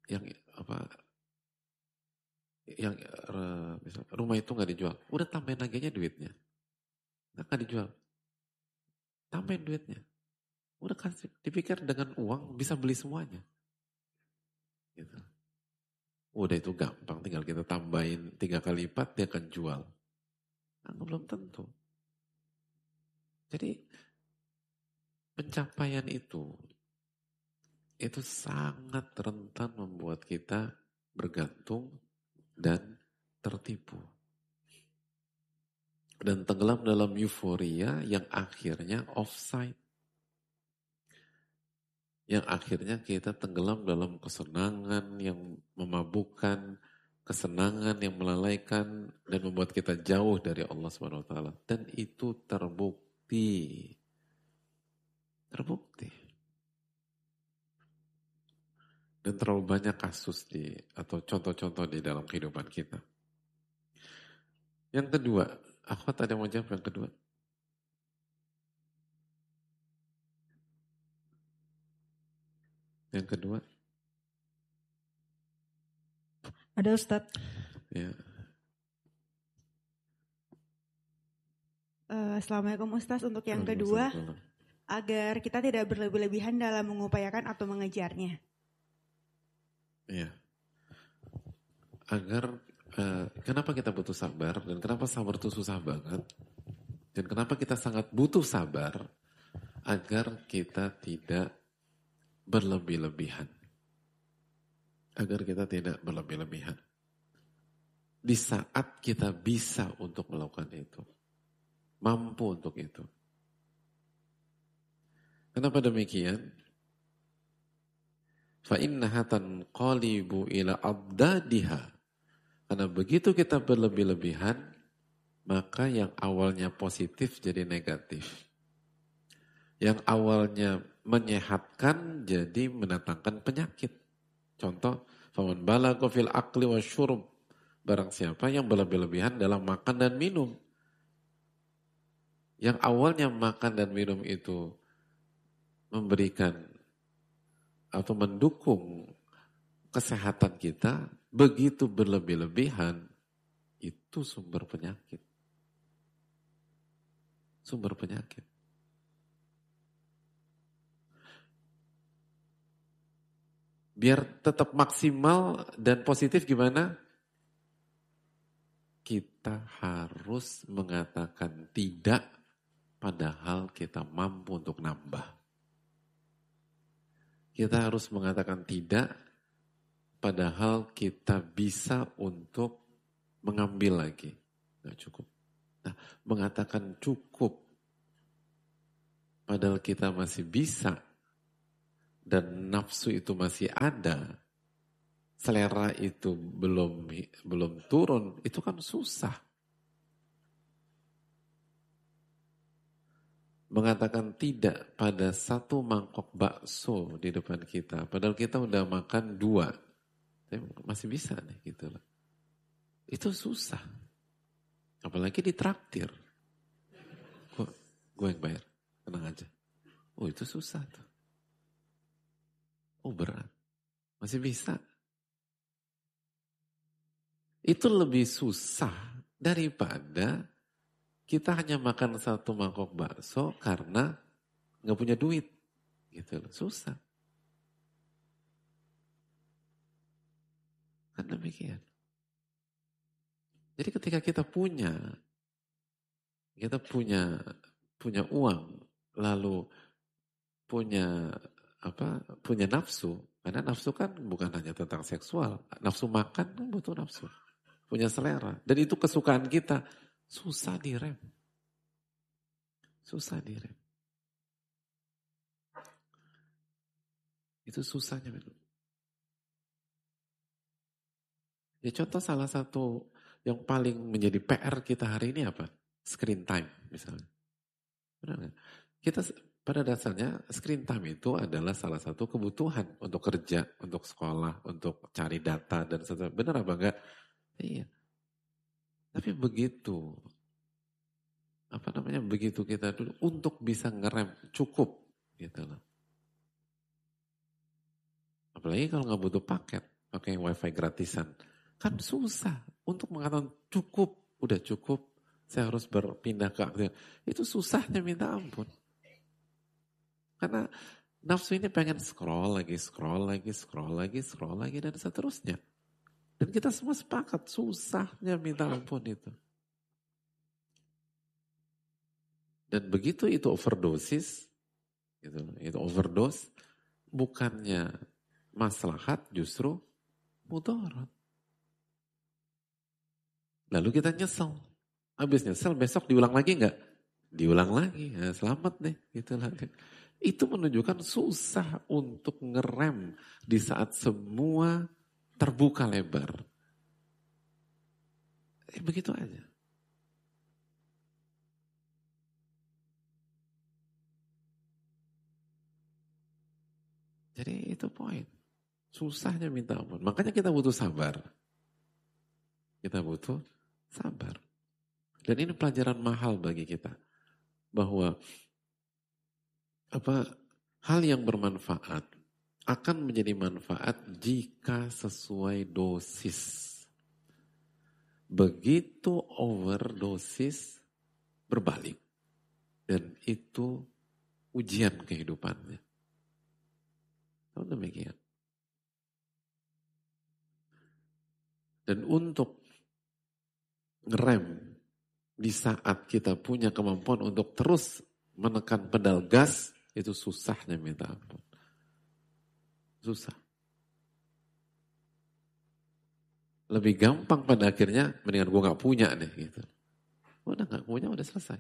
yang apa yang misal rumah itu nggak dijual, udah tambahin lagi aja duitnya, nggak dijual, tambahin duitnya, udah kasih, dipikir dengan uang bisa beli semuanya, gitu. Udah itu gampang, tinggal kita tambahin 3 kali lipat dia akan jual. Nah, belum tentu. Jadi pencapaian itu sangat rentan membuat kita bergantung dan tertipu. Dan tenggelam dalam euforia yang akhirnya offside. Yang akhirnya kita tenggelam dalam kesenangan yang memabukkan, kesenangan yang melalaikan, dan membuat kita jauh dari Allah Subhanahu Wa Taala. Dan itu terbukti. Terbukti. Dan terlalu banyak kasus atau contoh-contoh di dalam kehidupan kita. Yang kedua, aku tadi mau jawab yang kedua. Yang kedua. Ada Ustadz. Ya. Assalamualaikum Ustadz. Untuk yang kedua, agar kita tidak berlebih-lebihan dalam mengupayakan atau mengejarnya. Iya. Agar kenapa kita butuh sabar dan kenapa sabar itu susah banget dan kenapa kita sangat butuh sabar agar kita tidak berlebih-lebihan. Agar kita tidak berlebih-lebihan. Di saat kita bisa untuk melakukan itu. Mampu untuk itu. Kenapa demikian? فَإِنَّهَا تَنْقَلِبُ إِلَى أَضْدَادِهَا. Karena begitu kita berlebih-lebihan, maka yang awalnya positif jadi negatif. Yang awalnya menyehatkan jadi mendatangkan penyakit. Contoh, faman balagha fil akli wasyurb. Barang siapa yang berlebih-lebihan dalam makan dan minum. Yang awalnya makan dan minum itu memberikan atau mendukung kesehatan kita, begitu berlebih-lebihan, itu sumber penyakit. Sumber penyakit. Biar tetap maksimal dan positif gimana? Kita harus mengatakan tidak padahal kita mampu untuk nambah. Kita harus mengatakan tidak padahal kita bisa untuk mengambil lagi. Nggak cukup. Nah, mengatakan cukup padahal kita masih bisa dan nafsu itu masih ada, selera itu belum turun, itu kan susah. Mengatakan tidak pada satu mangkok bakso di depan kita, padahal kita udah makan 2, tapi masih bisa nih gitu loh. Itu susah, apalagi ditraktir. Gue yang bayar, tenang aja. Oh itu susah tuh. Oh berat, masih bisa. Itu lebih susah daripada kita hanya makan satu mangkok bakso karena nggak punya duit, gitu loh. Susah. Kan demikian. Jadi ketika kita punya uang, lalu punya nafsu, karena nafsu kan bukan hanya tentang seksual, nafsu makan kan butuh nafsu, punya selera, dan itu kesukaan kita, susah direm. Itu susahnya. Ya contoh salah satu yang paling menjadi PR kita hari ini apa? Screen time misalnya. Benar nggak? Kita pada dasarnya screen time itu adalah salah satu kebutuhan untuk kerja, untuk sekolah, untuk cari data dan sebagainya. Benar apa enggak? Iya. Tapi begitu kita dulu untuk bisa ngerem cukup gitu loh. Apalagi kalau nggak butuh paket. pakai wifi gratisan. Kan susah untuk mengatakan cukup, udah cukup, saya harus berpindah ke aktif. Itu susahnya minta ampun. Karena nafsu ini pengen scroll lagi, dan seterusnya. Dan kita semua sepakat, susahnya minta ampun itu. Dan begitu itu overdosis, itu overdose, bukannya maslahat, justru mudarat. Lalu kita nyesel. Habis nyesel, besok diulang lagi enggak? Diulang lagi, ya, selamat deh. Itulah. Itu menunjukkan susah untuk ngerem di saat semua terbuka lebar. Begitu aja. Jadi itu poin. Susahnya minta ampun. Makanya kita butuh sabar. Kita butuh sabar. Dan ini pelajaran mahal bagi kita. Bahwa hal yang bermanfaat akan menjadi manfaat jika sesuai dosis. Begitu overdosis berbalik. Dan itu ujian kehidupannya. Kalau demikian. Dan untuk ngerem di saat kita punya kemampuan untuk terus menekan pedal gas, itu susahnya minta ampun. Susah. Lebih gampang pada akhirnya, mendingan gue gak punya deh gitu. Udah gak punya, udah selesai.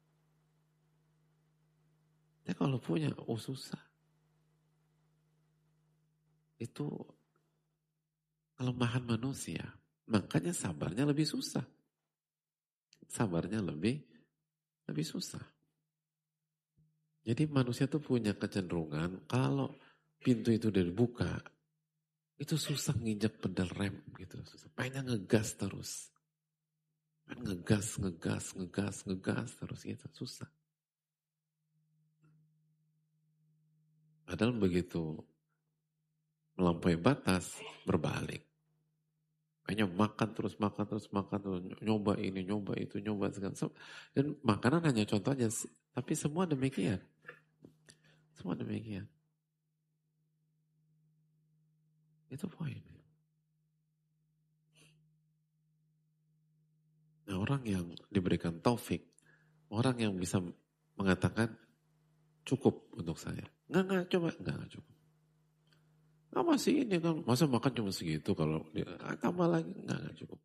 Tapi kalau punya, susah. Itu kelemahan manusia. Makanya sabarnya lebih susah. Sabarnya lebih susah. Jadi manusia tuh punya kecenderungan kalau pintu itu udah dibuka, itu susah nginjak pedal rem gitu. Susah. Pengen ngegas terus. Pengen ngegas terus gitu. Susah. Padahal begitu melampaui batas, berbalik. Hanya makan terus, nyoba ini, nyoba itu, nyoba segala. Dan makanan hanya contoh aja, tapi semua demikian. Semua demikian. Itu poin. Nah, orang yang diberikan taufik, orang yang bisa mengatakan cukup untuk saya. Enggak cukup. Nah, masih ini kan, masa makan cuma segitu kalau tambah lagi, enggak cukup.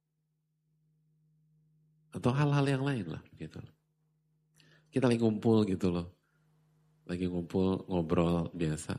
Atau hal-hal yang lain lah gitu. Kita lagi ngumpul gitu loh. Lagi ngumpul, ngobrol biasa.